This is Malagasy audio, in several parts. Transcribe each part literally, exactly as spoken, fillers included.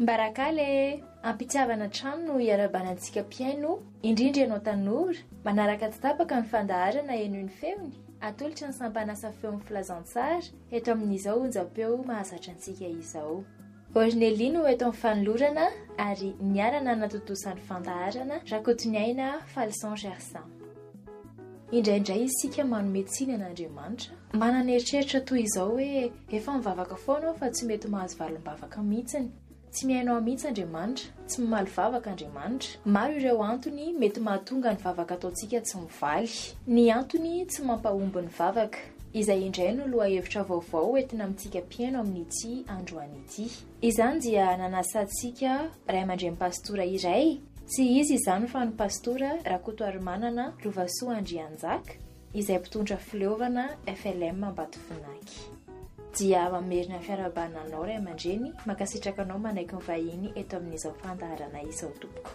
Mbarakale ampitiavana trano no iarabanantsika mpiaino indrindra ianao tanora manaraka tsy tapaka ny fandaharana eno ny feony atolotra ny sampanasa feon'ny filazantsara eto amin'izao onjam-peo mahazatra antsika izao. Orneli no eto amin'ny fanolorana ary niarana natotosany fandaharana Rakotoniaina Falson Gersan. Indraindray isika manome tsiny an'Andriamanitra manana eritreritra toy izao hoe efa mivavaka foana fa tsy mety mahazo valom-bavaka mihitsiny. Tsy mihainao mihitsy Andriamanitra, tsy mimaly vavaka Andriamanitra. Maro ireo antony mety mahatonga ny vavaka ataontsika tsy mivaly. Ny antony tsy mampahomby ny vavaka. Izay indray no loha hevitra vaovao entina amintsika mpiaino amin'ity androany ity. Izany dia nanasantsika Ray aman-dren'ny pastora iray. Tsy izy izany fa ny pastora Rakotoarimanana Lovasoa Andrianjaka, izay mpitondra fileovana F L M Ambatofinaky. Dia mamerina fiarabananao Ray aman-dreny, makasitraka anao manaiky ny vahiny eto amin'izao fandaharana izao tompoko.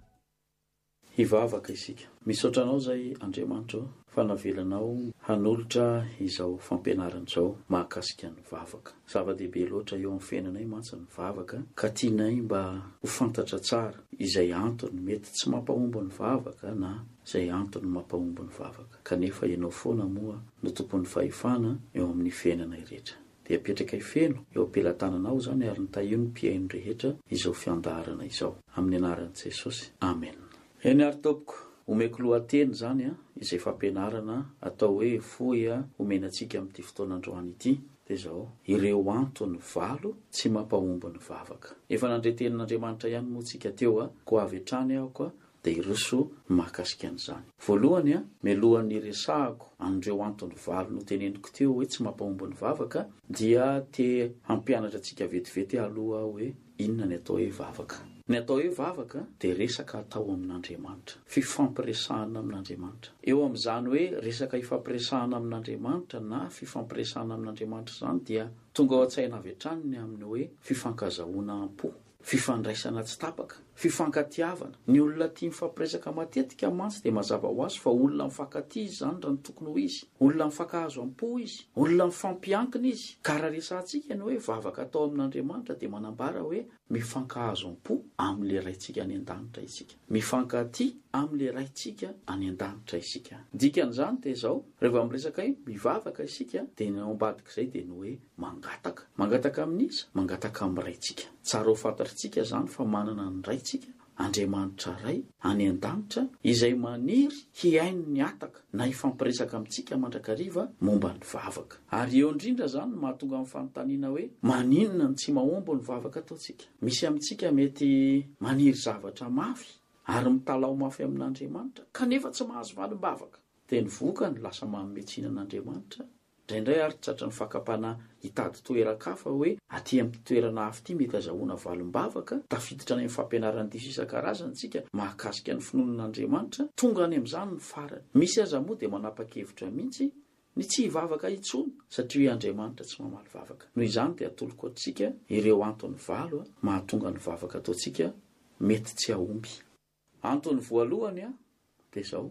Hivavaka isika. Misaotra anao zay Andriamanitra fa navelanao hanolotra izao fampianarana izao mahakasika ny vavaka. Zava-dehibe loatra eo amin'ny fiainanay mantsy ny vavaka, ka tianay mba ho fantatra tsara izay antony mety tsy mampahomby ny vavaka na izay antony mampahomby ny vavaka. Kanefa ianao foana moa no tompon'ny fahefana eo amin'ny fiainanay rehetra. Dia apetraka feno eo am-pelatananao zany ary nitahiry ny mpiaino rehetra izao fiandaharana izao. Amin'ny anaran'i Jesosy. Amen. Eny ary tompoko, omeko lohateny zany a, izay fampianarana atao hoe fohy a omenantsika amin'ity fotoanandroany ity, dia zao ireo antony valo tsy mampahomby ny vavaka. Efa nandretenin'Andriamanitra ihany moa tsika teo a, ko avy hatrany aho koa dia iroso mahakasika an'izany. Voalohany a, mialohan'ny resahako an'ireo antony valo no teneniko teo hoe tsy mampahomby ny vavaka, dia te hampianatra antsika vetivety aloha hoe inona ny atao hoe vavaka. Ny atao hoe vavaka dia resaka atao amin'Andriamanitra, fifampiresahana amin'Andriamanitra. Eo amin'izany hoe resaka ifampiresahana amin'Andriamanitra na fifampiresahana amin'Andriamanitra zany dia tonga ao an-tsaina avy hatrany ny amin'ny hoe fifankazahoana am-po, fifandraisana tsy tapaka, fifankatiavana. Ny olona tia mifampiresaka matetika mantsy dia mazava ho azy fa olona mifankatia izy zany raha ny tokony ho izy. Olona mifankahazo am-po izy, olona mifampiankina izy. Ka raha resantsika ny hoe vavaka atao amin'Andriamanitra dia manambara hoe mifankahazo am-po amin'le raintsika any an-danitra isika. Mifankatia amin'le raintsika any an-danitra isika. Dikan'izany dia izao, rehefa miresaka hoe mivavaka isika dia ny ao ambadik'izay dia ny hoe mangataka. Mangataka amin'iza? Mangataka amin'ny raintsika. Tsara ho fantatritsika zany fa manana ny raintsika Andriamanitra ray any an-danitra izay maniry hiaino ny ataka na ifampiresaka amintsika mandrakariva momba ny vavaka. Ary eo indrindra zany mahatonga amin'ny fanontaniana hoe maninona ny tsy mahomby ny vavaka ataontsika. Misy amintsika mety maniry zavatra mafy ary mitalao mafy amin'Andriamanitra kanefa tsy mahazo valim-bavaka. Dia ny vokany lasa manome-tsina an'Andriamanitra. Indraindray ary tratra ny fakapana hitady toeran-kafa hoe aty amin'ny toerana hafa ity mety azahoana valim-bavaka, tafiditra any amin'ny fampianarana diso isan-karazany tsika mahakasika ny finoan'Andriamanitra, tonga any amin'izany ny farany. Misy aza moa dia manapa-kevitra mihitsy ny tsy hivavaka intsony satria Andriamanitra tsy mamaly vavaka. Noho izany dia atoloko antsika ireo antony valo mahatonga ny vavaka ataontsika mety tsy ahomby. Antony voalohany a dia izao: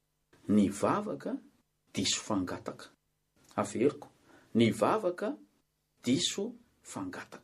ny vavaka diso fangataka. Averiko, ny vavaka diso fangataka.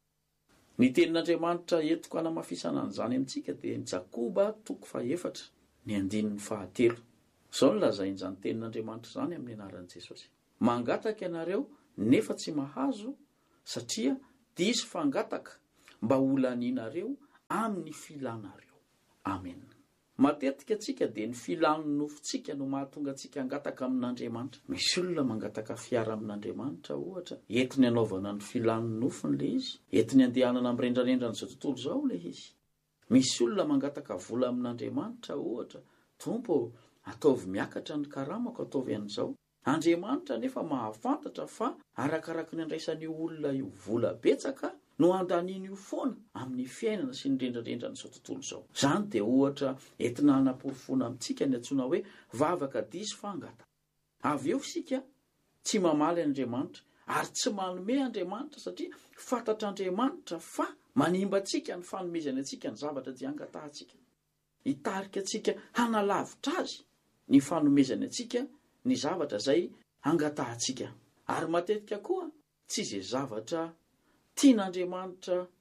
Ny tenin'Andriamanitra entiko hanamafisana an'izany amintsika dia ny Jakoba toko fahaefatra ny andininy fahatelo. Izao no lazain'izany tenin'Andriamanitra izany amin'ny anaran'i Jesosy. Mangataka ianareo nefa tsy mahazo satria diso fangataka mba ho lanianareo amin'ny filanareo. Amen. Matetika antsika dia ny filany nofontsika no mahatonga antsika hangataka amin'Andriamanitra. Misy olona mangataka fiara amin'Andriamanitra ohatra, entiny hanaovana ny filany nofony le izy, entiny andehanana amin'rendrarendra n'izao tontolo izao le izy. Misy olona mangataka vola amin'Andriamanitra ohatra, Tompo ataovy miakatra ny karamako, ataovy an'izao. Andriamanitra nefa mahafantatra fa arakaraka ny andraisan'io olona io vola betsaka no andaniany io foana amin'ny fiainana sy ny rendrarendra n'izao tontolo izao. Zany dia ohatra entina hanamporofona amintsika ny antsoina hoe vavaka diso fangata. Avy eo isika tsy mamaly Andriamanitra ary tsy manome Andriamanitra satria fantatr'Andriamanitra fa manimba antsika ny fanomezany antsika ny zavatra dia angatahantsika. Hitarika antsika hanalavitra azy ny fanomezany antsika ny zavatra izay angatahantsika. Ary matetika koa tsy izay zavatra tian'Andriamanitra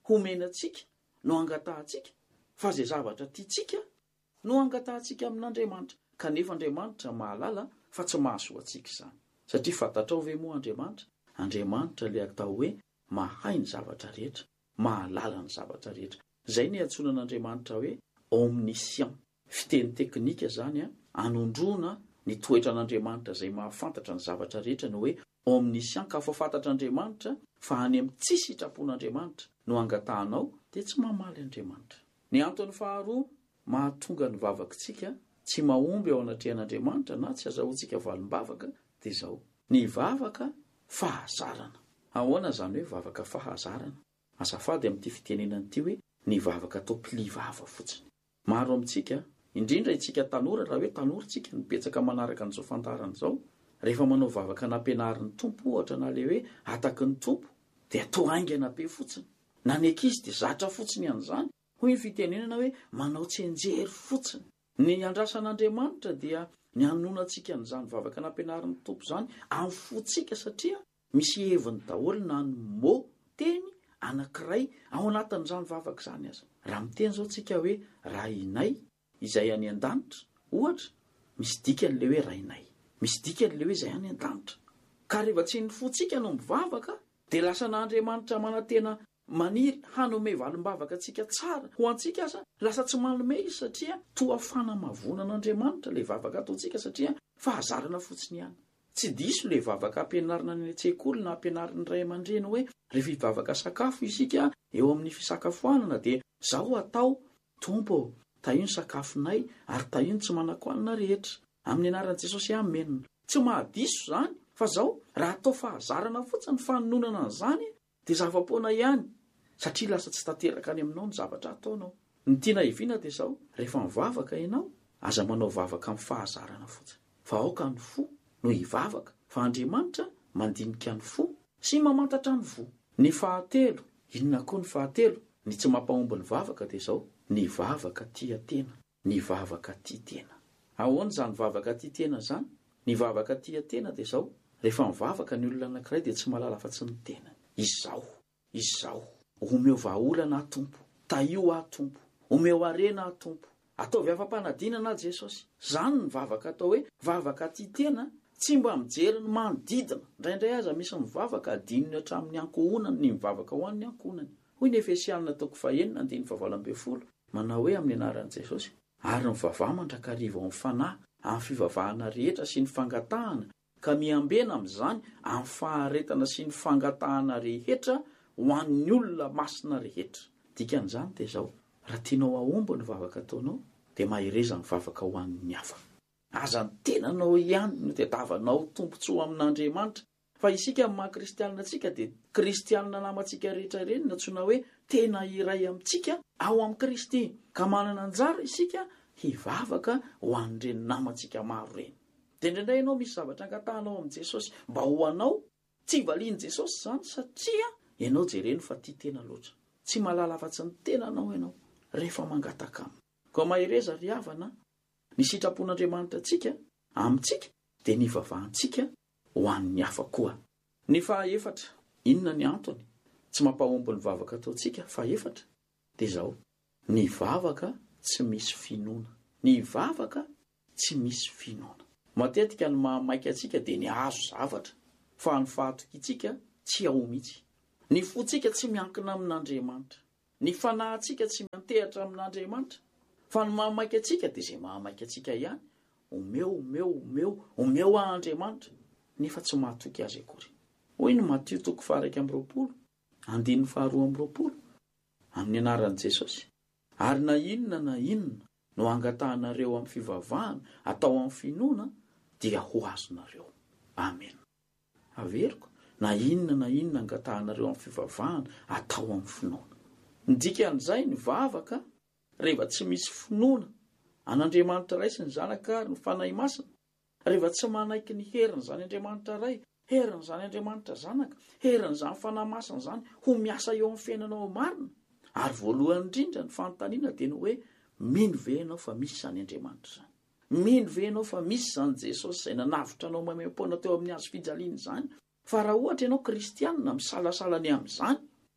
homenantsika no angatahantsika fa zay zavatra tiatsika no angatahantsika amin'Andriamanitra. Kanefa Andriamanitra mahalala fa tsy mahasoa antsika izany. Satria fantatrao ve moa Andriamanitra? Andriamanitra le atao hoe mahay ny zavatra rehetra, mahalala ny zavatra rehetra. Zay ny antsoina an'Andriamanitra hoe omniscient. Fiteny teknika zany a, anondrona ny toetra an'Andriamanitra zay mahafantatra ny zavatra rehetra no hoe omniscient. Ka fa fantatra Andriamanitra fa any amin'ny tsy sitrapon'Andriamanitra no angatahanao dia tsy mamaly Andriamanitra. Ny antony faharoa mahatonga ny vavakantsika tsy mahomby ao anatrehan'Andriamanitra na tsy azahoantsika valim-bavaka dia izao: ny vavaka fahazarana. Ahoana zany hoe vavaka fahazarana? Azafady amin'ity fitenenana ity hoe ny vavaka atao mpilivava fotsiny. Maro amintsika, indrindra itsika tanora, raha hoe tanora tsika nibetsaka manaraka an'izao fantarana izao, rehefa manao vavaka nampianarin'ny tompo ohatra na le hoe ataky ny tompo dia atao haingana be fotsiny. Na ny ankizy dia zatra fotsiny an'izany. Hoy ny fitenenana hoe manao tsenjery fotsiny. Ny andrasan'Andriamanitra dia ny hanonantsika n'izany vavaka nampianarin'ny tompo zany amin'ny fotsika, satria misy heviny daholo na ny mo teny anankiray ao anatin'izany vavaka izany aza. Raha miteny izao tsika hoe rainay izay any an-danitra ohatra, misy dikan'le hoe rainay, misy dikan'le hoe izay any an-danitra. Ka rehefa tsy ny fotsika no mivavaka dia lasa n'Andriamanitra manantena maniry hanome valim-bavaka antsika tsara ho antsika aza, lasa tsy manome izy satria toa fanamavonan'Andriamanitra le vavaka ataontsika satria fahazarana fotsiny ihany. Tsy diso le vavaka ampianarina any an-tsekoly na ampianarin'ny ray aman-dreny hoe rehefa hivavaka sakafo isika eo amin'ny fisakafoanana dia zao atao: tompo, tahiny sakafonay ary tahiny tsy manan-koanina rehetra amin'ny anaran'i Jesosy, amen. Tsy mahadiso zany fa zao raha atao fahazarana fotsiny fanononana an'izany dia zava-poana ihany, satria lasa tsy tanteraka any aminao ny zavatra ataonao. Ny tiana hiviana dia zao: rehefa mivavaka ianao aza manao vavaka amin'ny fahazarana fotsiny. Fa aoka ny fo no hivavaka, fa Andriamanitra mandinika ny fo sy mamantatra ny fo. Ny fahatelo, inona koa ny fahatelo? Ny tsy mampahomby ny vavaka dia zao: ny vavaka tia tena. Ny vavaka tia tena. Ahoana zany vavaka tia tena zany? Ny vavaka tia tena dia zao: rehefa mivavaka ny olona anankiray dia tsy malala fa tsy ny tena. Izao, izao, omeo vahaolana ahy tompo, taio ahy tompo, omeo arena ahy tompo, ataovy afa-panadinana ahy Jesosy. Zany ny vavaka atao hoe vavaka tia tena. Tsy mba mijery ny manodidina. Indraindray aza misy mivavaka adininy hatramin'ny ankohonany ny mivavaka ho an'ny ankohonany. Hoy ny Efesianina toko fahaenina andiny faha valo ambin'ny folo, manao hoe amin'ny anaran'i Jesosy: ary ny vavaha mandrakariva ao amin'ny fanahy amin'ny fivavahana rehetra sy ny fangatahana, ka miambena amin'izany amin'ny faharetana sy ny fangatahana rehetra ho an'ny olona masina rehetra. Dikan'izany dia zao: raha tianao ahomby ny vavaka ataonao dia mahireza ny vavaka ho an'ny hafa. Aza ny tenanao ihany no tadiavanao tompontsoa amin'Andriamanitra. Fa isika amin'ny maha-kristianina antsika dia kristianina namantsika rehetra ireny natsoina hoe tena iray amintsika ao amin'ny Kristy. Ka manana anjara isika hivavaka ho an'ireny namantsika maro ireny. Dia indraindray ianao misy zavatra angatahanao amin'ny Jesosy mba ho anao, tsy valian'i Jesosy zany satria ianao jereny fa tia tena loatra. Tsy malala fa tsy ny tenanao ianao rehefa mangataka aminy. Koa mahireza ry havana, ny sitrapon'Andriamanitra antsika amintsika dia ny vavahantsika ho an'ny hafa koa. Ny fahaefatra, inona ny antony tsy mampahomby ny vavaka ataontsika? Fahaefatra dia zao: ny vavaka tsy misy finoana. Ny vavaka tsy misy finoana. Matetika ny mahamaika antsika dia ny azo zavatra, fa ny fahatokiantsika tsy ao mihitsy. Ny fontsika tsy miankina amin'Andriamanitra. Ny fanahintsika tsy mantehatra amin'Andriamanitra. Fa ny mahamaika antsika dia izay mahamaika antsika ihany. Omeo, omeo, omeo, omeo a Andriamanitra, nefa tsy mahatoky azy akory. Hoy ny Matio toko faha-raika amby roapolo, andininy faharoa amby roapolo, amin'ny anaran'i Jesosy: ary na inona na inona no angatahanareo amin'ny fivavahana atao amin'ny finoana dia ho azonareo. Amen. Averiko, na inona na inona angatahanareo amin'ny fivavahana atao amin'ny finoana. Ny dikan'izay ny vavaka rehefa tsy misy finoana an'Andriamanitra ray sy ny zanaka ary ny fanahy masina, rehefa tsy manaiky ny heriny zany Andriamanitra ray, heriny zany Andriamanitra zanaka, heriny zany fanahy masina zany ho miasa eo amin'ny fiainanao marina, ary voalohany indrindra ny fanontaniana dia ny hoe: mino ve ianao fa misy zany Andriamanitra zany? Mino ve ianao fa misy zany Jesosy izay nanavitra anao maimam-poana teo amin'ny hazo fijaliana izany? Fa raha ohatra ianao kristianina misalasala ny amin'izany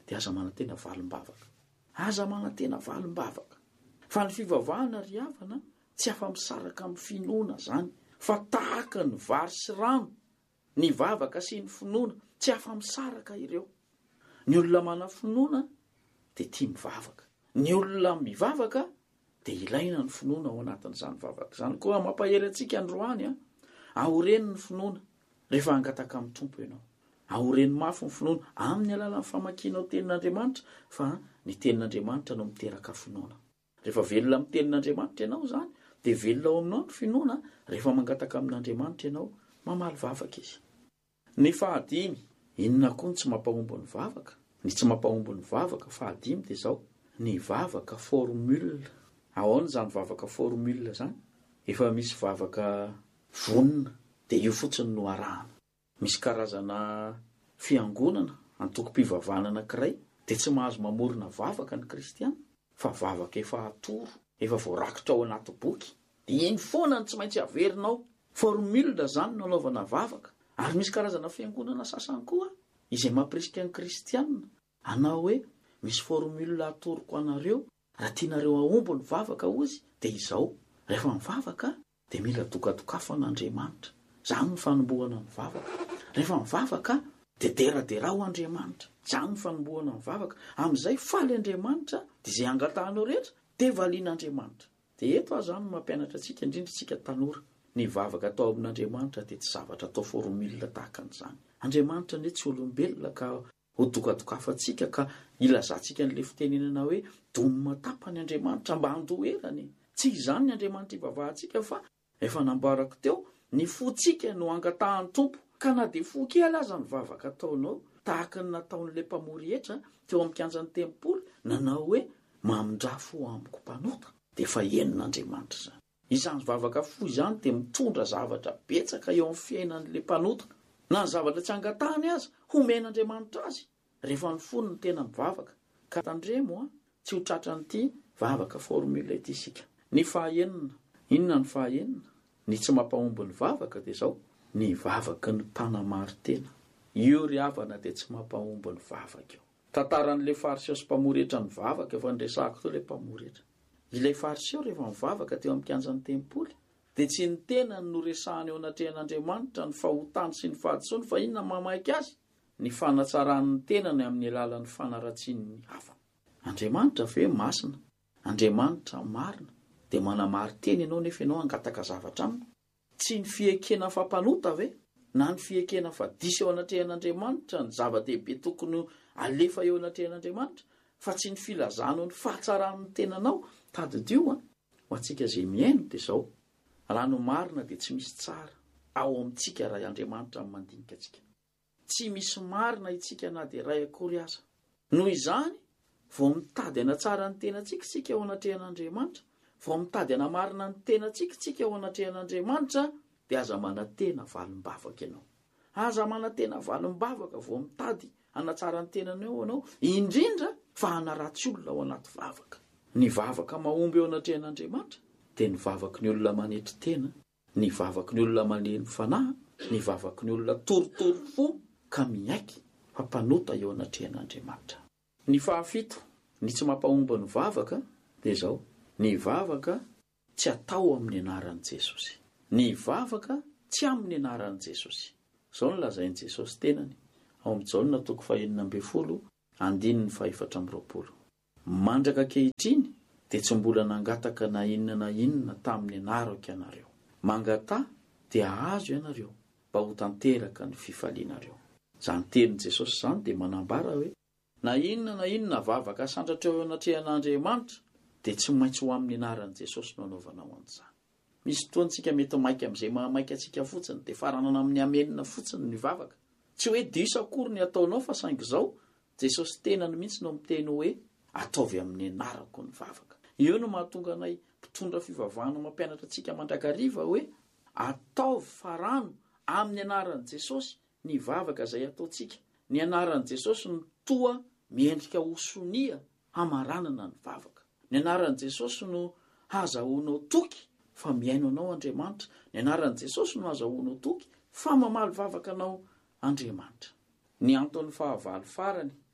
dia aza manantena valim-bavaka. Aza manantena valim-bavaka. Fa ny fivavahana ry havana tsy afa-misaraka amin'ny finoana zany, fa tahaka ny vary sy rano, ny vavaka sy ny finoana tsy afa-misaraka ireo. Ny olona mana finoana dia tia mivavaka. Ny olona mivavaka dia ilaina ny finoana ao anatin'izany vavaka izany. Koa mampahery antsika androany a, ahoreny ny finoana rehefa hangataka amin'ny tompo ianao. Ahoreny mafy ny finoana amin'ny alalan'ny famakianao tenin'Andriamanitra, fa ny tenin'Andriamanitra no miteraka finoana. Rehefa velona amin'ny tenin'Andriamanitra ianao zany, dia velona ao aminao ny finoana rehefa mangataka amin'Andriamanitra ianao mamaly vavaka izy. Ny fahadimy, inona koa ny tsy mampahomby ny vavaka? Ny tsy mampahomby ny vavaka fahadimy dia izao, ny vavaka formule. Ahoana zany vavaka formule zany? Efa misy vavaka vonona, dia io fotsiny no arahana. Misy karazana fiangonana antoko-pivavahana anankiray, dia tsy mahazo mamorona vavaka ny kristiana, fa vavaka efa atoro, efa voarakitra ao anaty boky. Dia iny foana ny tsy maintsy averinao. Formule zany no anaovana vavaka. Ary misy karazana fiangonana sasany koa izay mampirisika ny kristiana, anao hoe misy formule atoroko anareo, raha tianareo ahomby ny vavaka ozy, dia izao. Rehefa mivavaka dia mila dokadokafo an'Andriamanitra. Zany ny fanombohana ny vavaka. Rehefa mivavaka dia deraderao Andriamanitra. Zany ny fanombohana ny vavaka. Amin'izay faly Andriamanitra, dia izay angatahanao rehetra dia valian'Andriamanitra. Dia eto aho zany mampianatra antsika, indrindra isika tanora. Ny vavaka atao amin'Andriamanitra dia tsy zavatra atao formule tahaka an'izany. Andriamanitra ne tsy olombelona ka ho dokadokafantsika ka ilazantsika n'le fitenenana hoe domo matapany Andriamanitra mba handoherany. Tsy izany ny Andriamanitra ivavahantsika, fa efa nambarako teo, ny fontsika no angatahan'ny tompo. Ka na dia fo kely aza ny vavaka ataonao, tahaka ny nataon'le mpamory hetra teo amin'ny kianjan'ny tempolo, nanao hoe mamindrafo amiko mpanota, dia efa henin'Andriamanitra zany. Izany vavaka fo izany dia mitondra zavatra betsaka eo amin'ny fiainan'le mpanota. Na ny zavatra tsy angatahany aza, homen'Andriamanitra azy rehefa ny fony ny tena mivavaka. Ka tandremo a, tsy ho tratran'ity vavaka formule ity isika. Ny fahaenina, inona ny fahaenina? Ny tsy mampahomby ny vavaka dia izao, ny vavaka ny mpanamary-tena. Io ry havana dia tsy mampahomby ny vavaka io. Tantaran'le fariseo sy mpamoretra ny vavaka efa nresahako teo le mpamoretra. Ilay fariseo rehefa mivavaka teo amin'ny kianjan'ny tempoly, dia tsy ny tenany no resahany eo anatrehan'Andriamanitra ny fahotany sy ny fahadisoany, fa inona mamaiky azy? Ny fanatsaran'ny tenany amin'ny alalan'ny fanaratsiany havana. Andriamanitra ve masina? Andriamanitra marina, dia manamary teny ianao nefa ianao angataka zavatra aminy. Tsy ny fiekena fampanota ve? Na ny fiekena fa diso eo anatrehan'Andriamanitra ny zava-dehibe tokony alefa eo anatrehan'Andriamanitra, fa tsy ny filazana ny fahatsaran'ny tenanao. Tadidio a, ho antsika izay miaino dia izao, raha no marina dia tsy misy tsara ao amintsika raha Andriamanitra ny mandinika antsika. Tsy misy marina itsika na dia ray akory aza. Noho izany, vao mitady hanatsara ny tenantsika tsika eo anatrehan'Andriamanitra, vao mitady hanamarina ny tenantsika tsika eo anatrehan'Andriamanitra, dia aza manantena valim-bavaka ianao. Aza manantena valim-bavaka vao mitady hanatsara ny tenanao ianao, indrindra fa hanaratsy olona ao anaty vavaka. Ny vavaka mahomby eo anatrehan'Andriamanitra dia ny vavaky ny olona manetry tena, ny vavaky ny olona maneno fanahy, ny vavaky ny olona torotoro fo ka miaiky fampanota eo anatrehan'Andriamanitra. Ny fahafito, ny tsy mampahomby ny vavaka dia izao, ny vavaka tsy atao amin'ny anaran'i Jesosy. Ny vavaka tsy amin'ny anaran'i Jesosy. Izao no lazain'i Jesosy tenany ao amin'ny Jaona toko fahaenina ambin'ny folo andininy fahaefatra amby roapolo. Mandraka ankehitriny dia tsy mbola nangataka na inona na inona tamin'ny anarako ianareo. Mangatà dia azo ianareo mba ho tanteraka ny fifalianareo. Izany tenin'i Jesosy izany dia manambara hoe na inona na inona vavaka sandratra eo anatrehan'Andriamanitra dia tsy maintsy ho amin'ny anaran'i Jesosy no anaovanao an'izany. Misy fotoantsika mety maika amin'izay mahamaika antsika fotsiny, dia faranana amin'ny amenina fotsiny ny vavaka. Tsy hoe diso akory ny ataonao, fa saingy izao Jesosy tenany mihitsy no miteny hoe ataovy amin'ny anarako ny vavaka. Io no mahatonga anay mpitondra fivavahana mampianatra antsika mandrakariva hoe ataovy farano amin'ny anaran'i Jesosy ny vavaka izay ataontsika. Ny anaran'i Jesosy no toa miendrika ho sonia hamaranana ny vavaka. Ny anaran'i Jesosy no hazahoanao toky fa miaino anao Andriamanitra. Ny anaran'i Jesosy no hazahoanao toky fa mamaly vavaka anao Andriamanitra. Ny antony fahavalo farany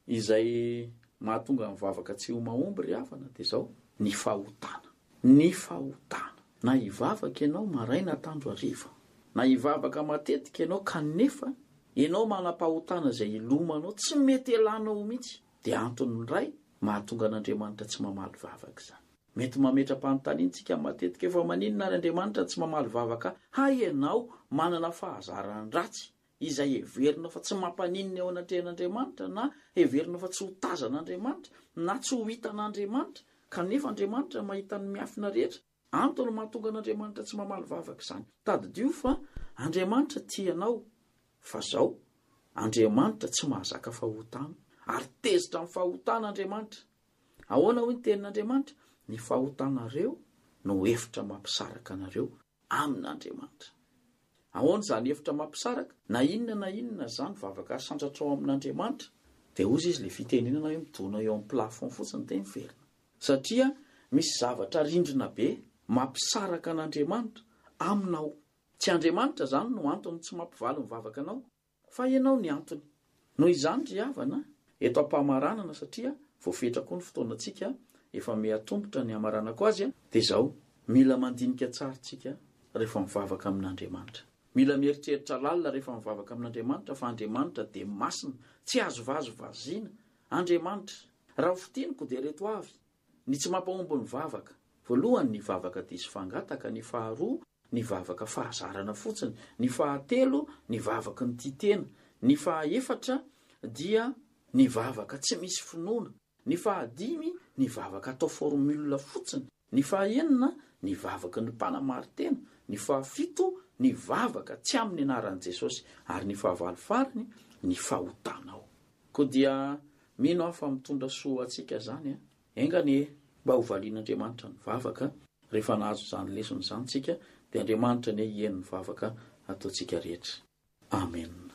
izay mahatonga mivavaka tsy ho mahomby ry havana dia zao ny fahotana. Ny fahotana. Na hivavaka ianao maraina tandro hariva, na hivavaka matetika ianao kanefa ianao manam-pahotana izay ilomanao tsy mety elanao mihitsy, dia antony iray mahatonga an'Andriamanitra tsy mamaly vavaka izany. Mety mametra-panontaniana tsika matetika efa maninona ary Andriamanitra tsy mamaly vavaka? Hay ianao manana fahazarana ratsy izay heverina fa tsy mampaninina eo anatrehan'Andriamanitra, na heverina fa tsy ho tazan'Andriamanitra, na tsy ho hitan'Andriamanitra, kanefa Andriamanitra mahita ny miafina rehetra. Antony mahatonga an'Andriamanitra tsy mamaly vavaka izany. Tadidio fa Andriamanitra tianao, fa zao Andriamanitra tsy mahazaka fahotana, ary tezitra amin'ny fahotana Andriamanitra. Ahoana hoy ny tenin'Andriamanitra? Ny fahotanareo no hevitra mampisaraka anareo amin'Andriamanitra. Ahoana izany hevitra mampisaraka? Na inona na inona zany vavaka sandratrao amin'Andriamanitra, dia ozy izy le fitenenana hoe midona eo amin'ny plafond fotsiny dia miverina. Satria misy zavatra rindrina be mampisaraka an'Andriamanitra aminao. Tsy Andriamanitra zany no antony tsy mampivaly ny vavaka anao, fa ianao ny antony. Noho izany ry havana, eto am-pamaranana, satria voafetra koa ny fotoanantsika, efa mihatombotra ny hamaranako azy, dia zao mila mandinika tsara tsika rehefa mivavaka amin'Andriamanitra. Mila mieritreritra lalina rehefa mivavaka amin'Andriamanitra, fa Andriamanitra dia masina, tsy azo vazovaziana. Andriamanitra, raha fitiniko dia reto avy ny tsy mampahomby ny vavaka. Voalohany, ny vavaka diso fangataka; ny faharoa, ny vavaka fahazarana fotsiny; ny fahatelo, ny vavaka ny titena; ny fahaefatra dia ny vavaka tsy misy finoana; ny fahadimy, ny vavaka atao formula fotsiny; ny fahaenina, ny vavaka ny mpanamaritena; ny fahafito, ny vavaka tsy amin'ny anaran'i Jesosy; ary ny fahavalo farany, ny fahotanao. Koa dia mino aho fa mitondra soa atsika zany, engane mba ho valian'Andriamanitra ny vavaka rehefa nahazo izany lesona izany tsika, dia Andriamanitra ny hiain'ny vavaka ataontsika rehetra. Amen.